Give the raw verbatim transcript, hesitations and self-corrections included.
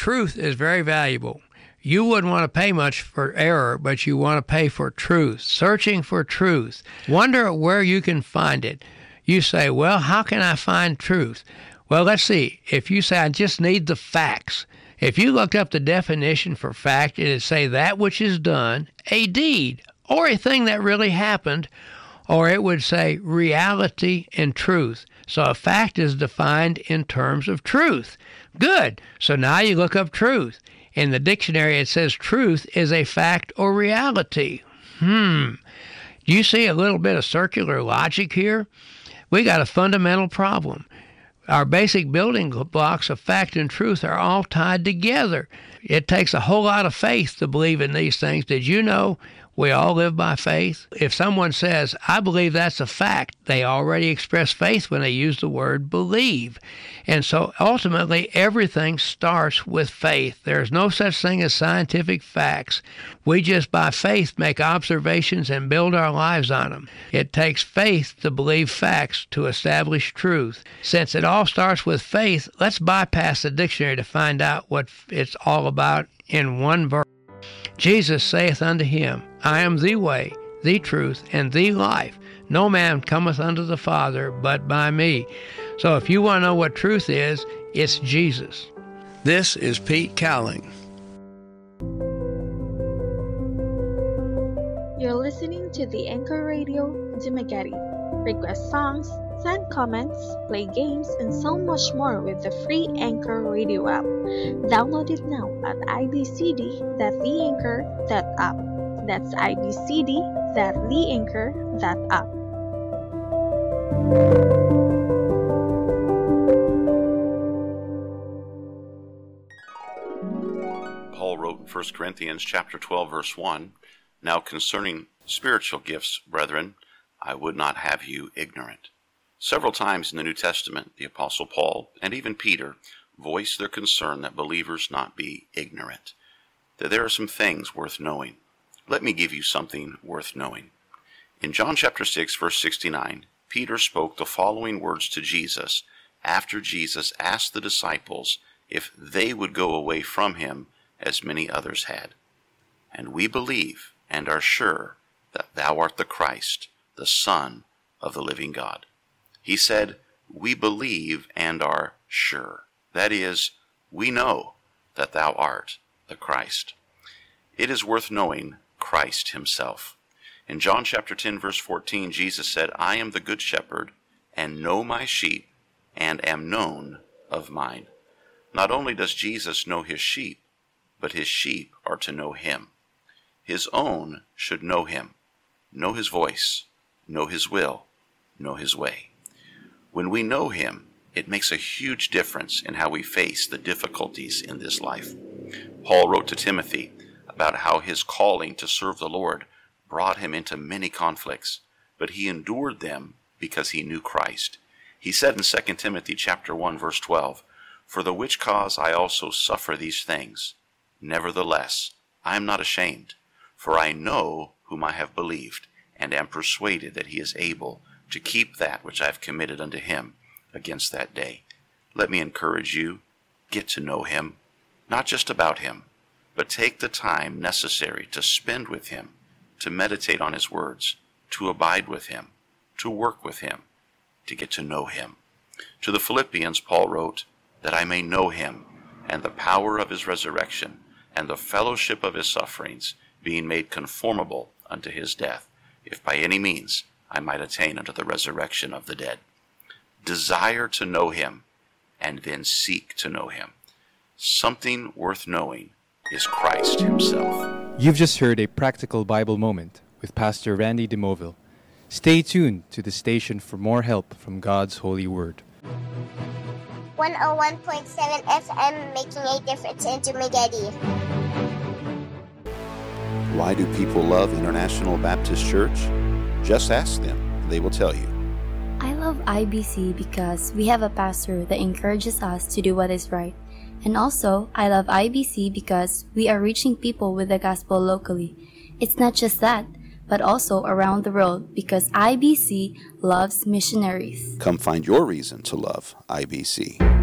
truth is very valuable. You wouldn't want to pay much for error, but you want to pay for truth, searching for truth. Wonder where you can find it. You say, well, how can I find truth? Well, let's see. If you say, I just need the facts. If you looked up the definition for fact, it would say that which is done, a deed, or a thing that really happened, or it would say reality and truth. So a fact is defined in terms of truth. Good. So now you look up truth. In the dictionary, it says truth is a fact or reality. Hmm. Do you see a little bit of circular logic here? We got a fundamental problem. Our basic building blocks of fact and truth are all tied together. It takes a whole lot of faith to believe in these things. Did you know we all live by faith? If someone says, I believe that's a fact, they already express faith when they use the word believe. And so ultimately, everything starts with faith. There's no such thing as scientific facts. We just by faith make observations and build our lives on them. It takes faith to believe facts to establish truth. Since it all starts with faith, let's bypass the dictionary to find out what it's all about in one verse. Jesus saith unto him, I am the way, the truth, and the life. No man cometh unto the Father but by me. So if you want to know what truth is, it's Jesus. This is Pete Cowling. You're listening to the Anchor Radio Dumaguete. Request songs, send comments, play games, and so much more with the free Anchor Radio app. Download it now at i b c d dot the anchor dot app. That's i b c d dot the anchor dot app. Paul wrote in First Corinthians chapter twelve, verse one, Now concerning spiritual gifts, brethren, I would not have you ignorant. Several times in the New Testament, the Apostle Paul and even Peter voiced their concern that believers not be ignorant, that there are some things worth knowing. Let me give you something worth knowing. In John chapter six, verse sixty-nine, Peter spoke the following words to Jesus after Jesus asked the disciples if they would go away from him as many others had. And we believe and are sure that thou art the Christ, the Son of the living God. He said, we believe and are sure. That is, we know that thou art the Christ. It is worth knowing Christ himself. In John chapter ten, verse fourteen, Jesus said, I am the good shepherd, and know my sheep, and am known of mine. Not only does Jesus know his sheep, but his sheep are to know him. His own should know him, know his voice, know his will, know his way. When we know him, it makes a huge difference in how we face the difficulties in this life. Paul wrote to Timothy about how his calling to serve the Lord brought him into many conflicts, but he endured them because he knew Christ. He said in Second Timothy chapter one, verse twelve, For the which cause I also suffer these things. Nevertheless, I am not ashamed, for I know whom I have believed, and am persuaded that he is able to keep that which I have committed unto him against that day. Let me encourage you, get to know him, not just about him, but take the time necessary to spend with him, to meditate on his words, to abide with him, to work with him, to get to know him. To the Philippians, Paul wrote, That I may know him, and the power of his resurrection, and the fellowship of his sufferings, being made conformable unto his death, if by any means I might attain unto the resurrection of the dead. Desire to know him, and then seek to know him. Something worth knowing is Christ himself. You've just heard a practical Bible moment with Pastor Randy DeMoville. Stay tuned to the station for more help from God's holy word. one oh one point seven F M, making a difference in Dumaguete. Why do people love International Baptist Church? Just ask them. They will tell you. I love I B C because we have a pastor that encourages us to do what is right. And also, I love I B C because we are reaching people with the gospel locally. It's not just that, but also around the world because I B C loves missionaries. Come find your reason to love I B C.